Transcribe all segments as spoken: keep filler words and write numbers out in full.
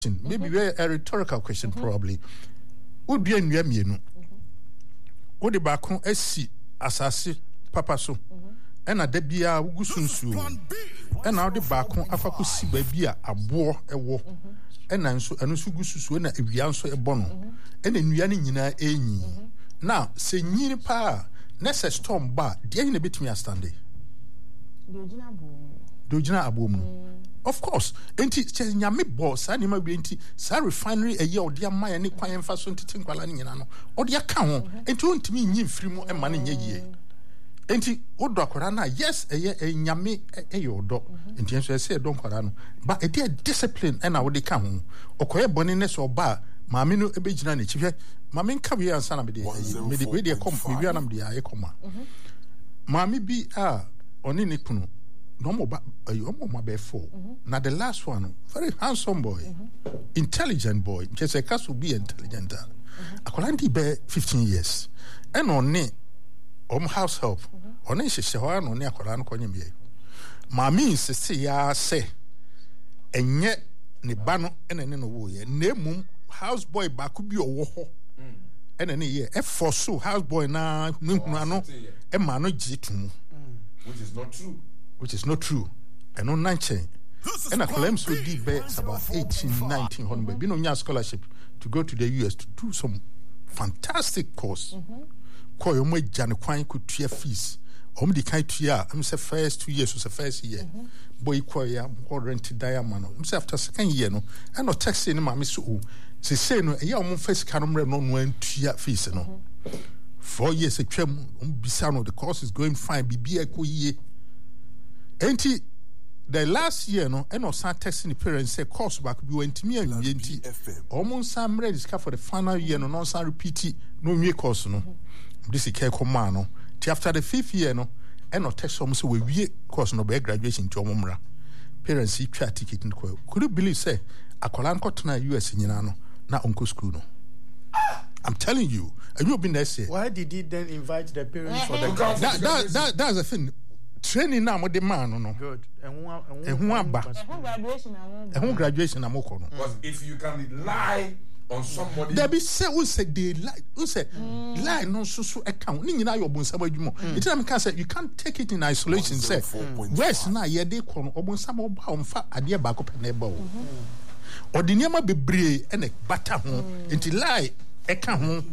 maybe mm-hmm. a rhetorical question mm-hmm. probably. Would be a new mienu. Would the backon esi asasi papa so. And a debia gusunsu. And now the backon afaku si babia a boar a war. And so and so gususu and a vianso a bono. And a nuyani nina eni. Now, say ni pa, nessa storm bar, dear in a bit me a standing. Dojina abomu. Of course, enti nyame boss anima bi enti sa refinery a year odia maya ne kwan fa so ntete nkwala ne nyina no odia ka ho enti ontimi nyi mfiri mu e ma ne nye yie enti odo akwara na yes eye nyame eye odo enti enso ese edo nkwara no ba e dey discipline e na wo de ka ho okoye bone ne so ba maame no ebegina ne chihwe maame nka wi ansa na me de me de we de kom me wi anam de aye koma maame bi a oni ne kunu no more you more be four. Now the last one, very handsome boy, mm-hmm. intelligent boy. Just a cast will be intelligent. I could be fifteen years. And on ne om house help. On she she on ne akoran konye me. Mami insist ya say enye ne ba no ene ne no wo ye. Ne mum house boy ba ku bi owo ho. Ene ne ye e force house boy na nhunu ano e ma no jitu. Which is not true. Which is not true. And on nineteen. And I claim so deep about eighteen, nineteen hundred. Been on your scholarship to go to the U S to do some fantastic course. Call your way Jan Quine could tear fees. Om the kind to ya. I'm say first two years was the first year. Boy choir or rented diamond. I'm say after second year no. And no texting my miss who say say no a young first camera no one to ya fees no. Four years a trim um bisano the course is going fine. Be a co ye. Enti the last year no and no san texting the parents say course back be went me and enti almost some ready for the final year no no san repeat it no me course no this is care command no after the fifth year no and no text almost we we course no be graduation to omra parents see try ticket in could you believe say akola nko na U S nyina no na onko school no I'm telling you and you been there say why did he then invite the parents for the that, that, that that's the thing. Training now with the man, no. Good. And who are back? Graduation, and who graduation, I'm okay. Because if you can lie on somebody, there be say who said they lie, who said lie no so so account. Ni na your bon sabo jumo. It's time can say you can't take it in isolation. Say where's na ye dey kon obon sabo ba omfa ade ba ko pene ba o. Odiniama bebre e na bata ho. Enti lie e ka ho.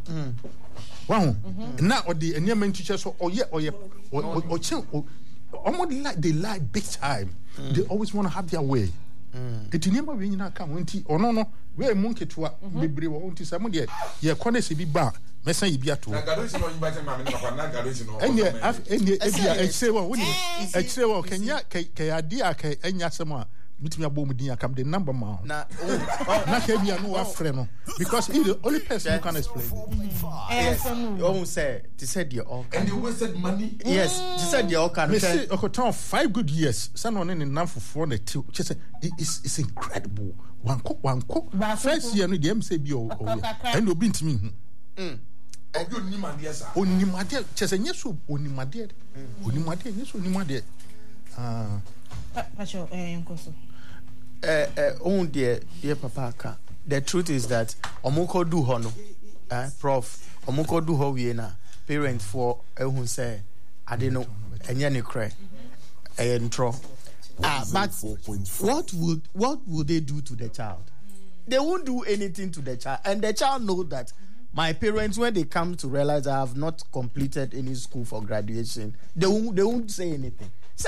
Wow. Now or the enemy teacher so oh yeah oh yeah or or or like they lie big time. They always want to have their way. It never when you not come wenti or no no we monkey to bebre wo unti some there ye kone se bi ba mesa yi bia to. Na graduation no invite ma me na graduation no. Enye enye ebia e say wo woni e say wo kenya ke ade aka enya sema mitimi abom din akam the number ma na na ke bia no wa frɛ no because he the only person who can explain yes you say to said you all and you wasted money yes to said you all can me say okoton five good years san on in nan for the two just it's it's incredible one cook one cook first year no the M say bi o and obi ntimi hu mm obi onimade sa onimade chese nyeso onimade onimade nyeso onimade ah Pacho eh nkoso eh eh on dear dear papa the truth is that omoko do ho no eh prof omoko do ho wie na parents for ehun say ade no enye ne kre eh ntro ah but what would what would they do to the child? They won't do anything to the child, and the child know that my parents, when they come to realize I have not completed any school for graduation, they won't they won't say anything.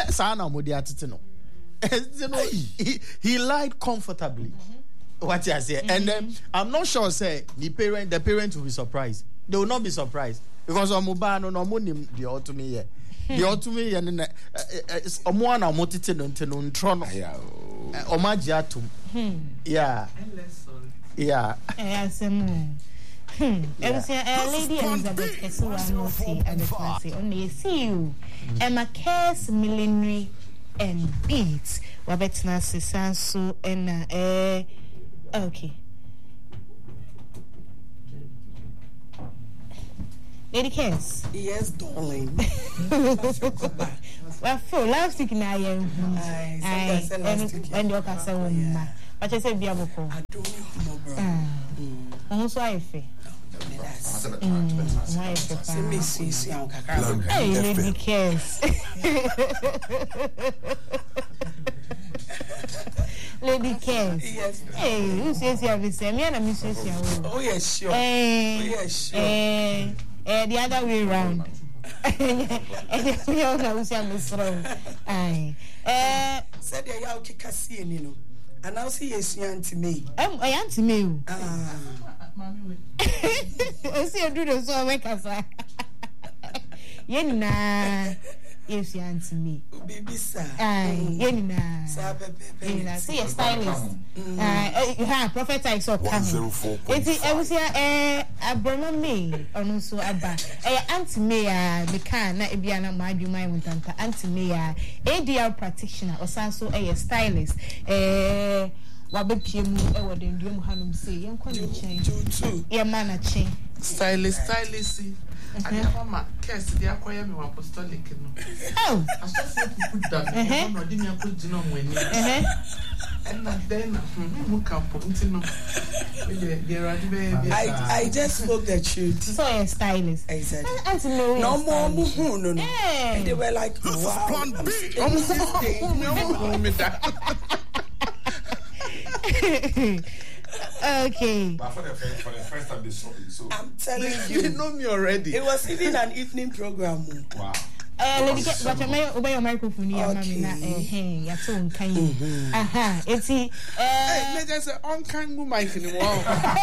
You know, he, he lied comfortably. Mm-hmm. What you say, mm-hmm. And then I'm not sure. Say the parent, the parents will be surprised. They will not be surprised because Omubano no money the ultimate year, the ultimate year. Omuana motite no nteno ntrono. Omajiatum. Yeah. Yeah. Yes. Hmm. Yeah. A lady Elizabeth Kesura Noti and the fancy only see you. Emma Cares Millenary and Beats. Wabetna Sisansu and eh okay. Lady Cares. Yes, darling. Well, for last week na I and and your casa woman. But I said, be able to. I don't know, bro. I'm so I feel. Let me see, see, I'm kakra. Hey, lady cares. Lady cares. Yes. Hey, who says you have the same? Me and Miss Sosia. Oh, yes, sure. Eh, Oh, yes, sure. eh, eh, the other way around. And we all know who's on this road. Aye. Eh, Said the yaw kikasi, you know. And I'll see yes, you to me. I'm I am to me. Ah, I see you do the so make us. Yenina, yes, you answer me. baby, sir. Aye, yenina. Sir, Yenina, see a stylist. Uh, ha, prophet I saw coming. It's I was here, eh, a brother me, or no so about. Eh, Auntie Maya, the can, not be an my do my tanta. Auntie Maya, A D R practitioner, or so a stylist. Eh, what be P M, eh, what then do you Hanum say? Young Queen change. Yeah, man, a chain. Stylist, stylist. I never ma case the acquire me apostolic. Oh, I saw put that. I don't know, put you know when you and then who can put into no. I I just spoke the truth. so a stylist. I said, Auntie Mary, no more, no, no, no. Hey. And they were like, wow. I'm sitting in this day. Okay. But for the first, for the first time they saw it, so I'm telling You you, know me already. it was even an evening program. wow. Uh, lady, get but I obey your microphone here, Okay. mommy. Na eh, hey, you're so unkind. Aha, it's he. Hey, Uh, let's say on can go mic anymore.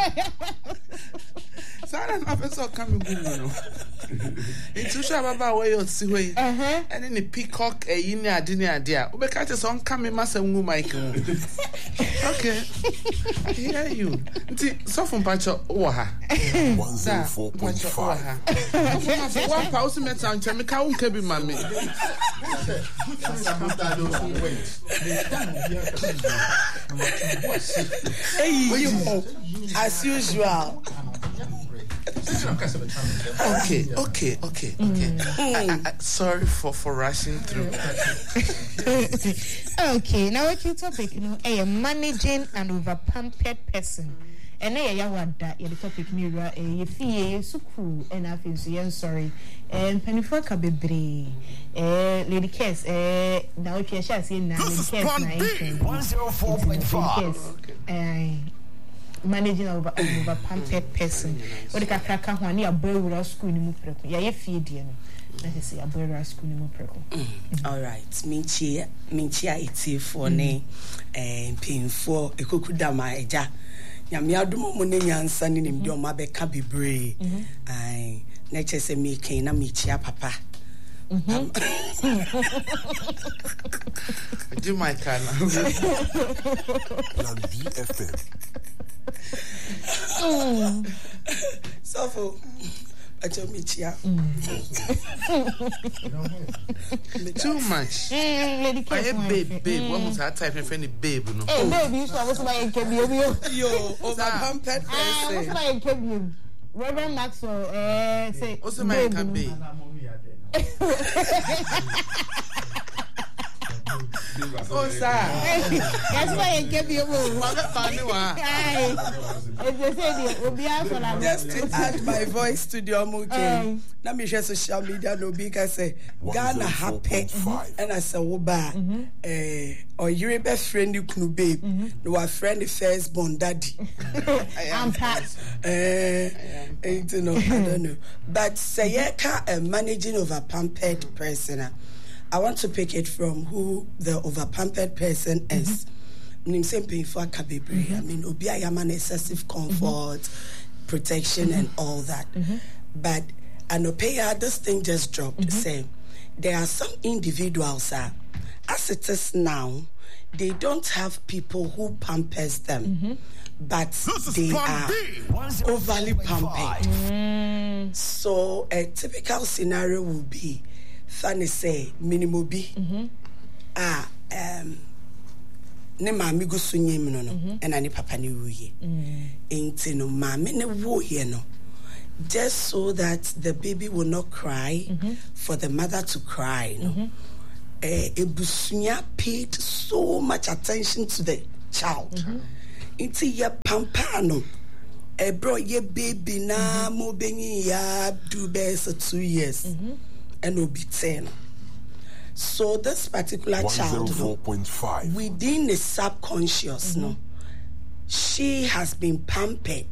So I don't know if it's all coming good, you know. It's too sure about where you see where. uh huh. And then the peacock a yin a dinner idea. We catch us on coming mass and go mic. Okay. I hear you. So from Pacho Oha. one oh four point five. One thousand meters and Jamaica won't be mammy. Hey, you, as usual. Okay, okay, okay, okay. I, I, I, sorry for, for rushing through. Okay, now what you topic, you know, a managing an over pampered person. And I want that the topic mirror a fee so cool and I feel so sorry. And Pennyfor Cabebre, eh, Lady Cass, eh, now if you shall see now, one oh four point five. Eh, managing over over pampered person. What the cracker one near Burrow School in Mupreco. Yeah, fee dear. Let us say a Burrow School in Mupreco. All right, Minchia, Minchia, it's for ne, and paying for a kukudama eja. Yamiadumo Munyan Sunny in your mother can be brave. I nature say me can na Michia papa. Do my car now. B F M. So for Ajo Michia. Too much. Lady I Cass, have babe, babe. What was that type of friendly babe? No. hey, baby, you saw what's my K B. Yo, over pampered Ah, what's person. my K B? Reverend Maxwell, eh, say, What's the man can be? Oh, sir. that's why I gave you a move. Aye. If they say it will be out for that. Just to add my voice to the Aye. Omuke. Let me share social media. No big. I say Ghana happy, and I say Oba. Eh, or you best friend you knu babe. No, our friend the first born daddy. I'm Pat. Eh, ain't no, I don't know. But Sayeka, a managing of a pampered person. I want to pick it from who the over pampered person is. I'm saying paying for Kabibri. I mean, Obi I am an excessive comfort, protection, and all that. But I know pay this thing just dropped. Say there are some individuals uh, as it is now, they don't have people who pampers them, but they are overly pampered. So a typical scenario will be, funny say, minimum B. Ah, um, ne maami go so nyem no no, and ani papa ne wuye. Enti no maami ne wuye no, just so that the baby will not cry, for the mother to cry. No, eh, ebusunya paid so much attention to the child. Into your pampano. A bro ye baby na mo bengi ya do best two years and will be ten. So this particular child within the subconscious, no, she has been pampered.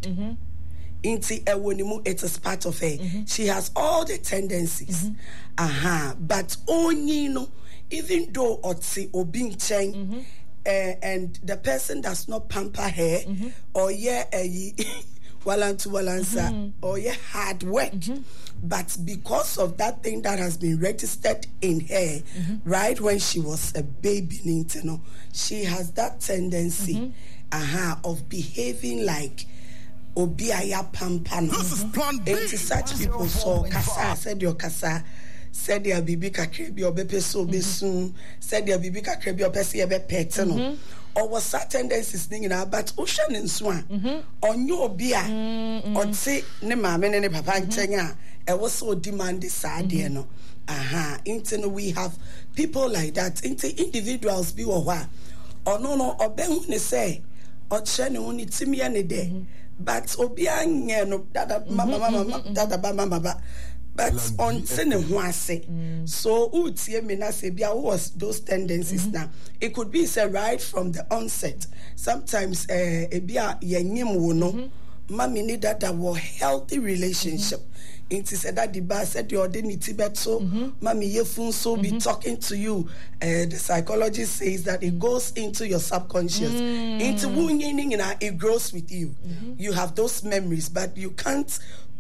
Into a it is part of her. She has all the tendencies. Uh-huh. But only no, even though Otsi or being chang uh, and the person does not pamper her or yeah a walantu walansa or yeah hard work. But because of that thing that has been registered in her, mm-hmm. right when she was a baby, you know, she has that tendency mm-hmm. uh-huh, of behaving like Obiaya Pampano. This is plan B. It is such people so Kasa said your Kasa said your bibi kakrebi or bepe so besun said your bibi kakrebi or pesi ebe peteno. Or was certain tendencies thinking about ocean and swan on your beer or say ne mama ne papa chenya. I was so demanding sad, you know. Aha, into we have people like that. Into individuals be or what or no no or ben when they say or chen only timmy any day. But obiang no dada mama mama dada mama mama. But on sene one say so who tie me na say bia was those tendencies now. It could be say right from the onset. Sometimes eh uh, bia yenyim wo no mama need that that was healthy relationship. It is that the bar said your dignity bet so mommy ye fun so be talking to you. Uh, the psychologist says that it goes into your subconscious. Mm. Into wounding it grows with you. Mm-hmm. You have those memories, but you can't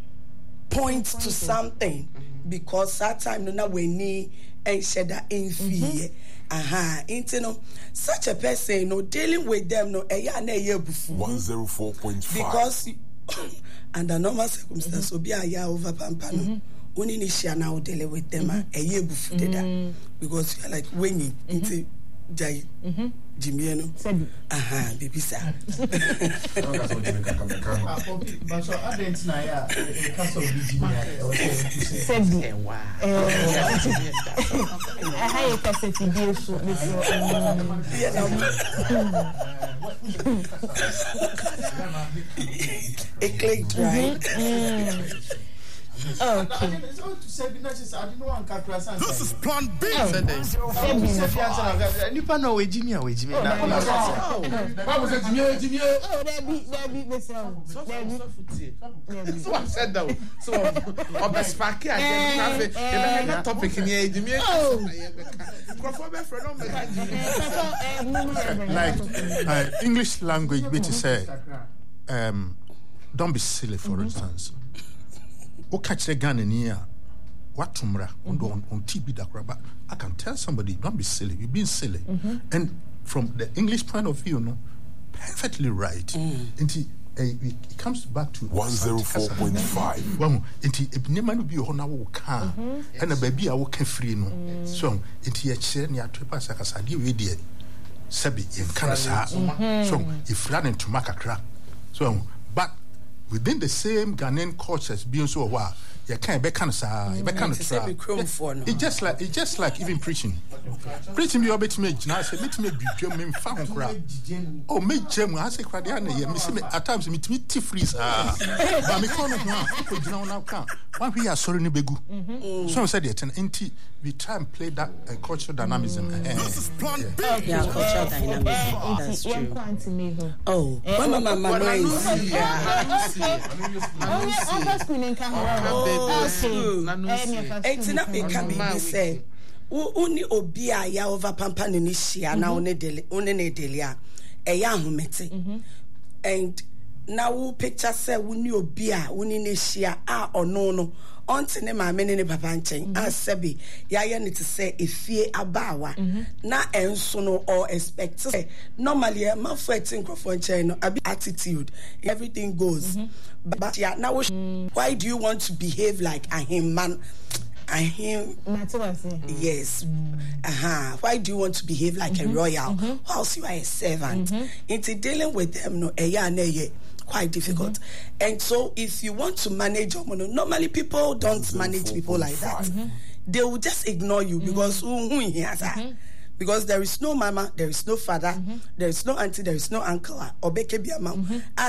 point to it. something mm-hmm. because that time no we need and shed that in fear. Aha, into no such a person, you know, dealing with them no a year na year before one zero four point five because under normal circumstances, mm-hmm. be a year over pampano. Only initial now dealing with them a year before that because you are like winning into Jai Jimiano. Aha, baby sir. But so I didn't know ya a castle Said wow. I had a cassette video shoot this. It clicked right. Okay. This is plan B. Nipa no we Jimmy we Jimmy. Why was it Jimmy Jimmy? Oh, that be that be the song. So I said that. So on the spark again have a topic in here Jimmy. Like uh, English language bit to say um don't be silly for mm-hmm. instance. O catch the gun in here. What tumra on on T V that I can tell somebody don't be silly. You've been silly. Mm-hmm. And from the English point of view, no, perfectly right. Mm. Inti uh, it comes back to one zero four point five. Well, inti ebnema no bi ho na wo ka and a baby a wo ka free no. So inti e chere ne atrepa sakasade we die sabi in kanasa. So if running to makakra. So but within the same Ghanaian cultures being so wow, you can't be kind of say, you can't try. It's just like it's just like even preaching. Preaching you bet me now say bet me be drum me found crowd. Oh, me jam I say crowd there me see me at times me me tea freeze ah. But me call no one ko jina now can. One we are sorry ni begu. So I said it and anti we try and play that uh, cultural dynamism. This is plan B. Yeah, cultural dynamism. That's true. Oh, mama mama noise. It's not because we say, "Uni obia ya over pampa ni shia na one deli one ne delia eya humete." And now we picture say uni obia uni ne shia a ono no onti ne maame ne papa nchen asebi ya ya ne to say efie abawa na enso no or expect say normally e ma fighting crofo nchen no abi attitude everything goes mm-hmm. but yeah now mm. why do you want to behave like a him man a him yes mm. uh-huh why do you want to behave like mm-hmm. a royal mm-hmm. whilst you are a servant mm-hmm. into dealing with them no e ya na ye quite difficult. Mm-hmm. And so if you want to manage your money, normally people don't manage people like that. Mm-hmm. They will just ignore you mm-hmm. because who mm-hmm. because there is no mama, there is no father, there is no auntie, there is no uncle. Obeke bi ama.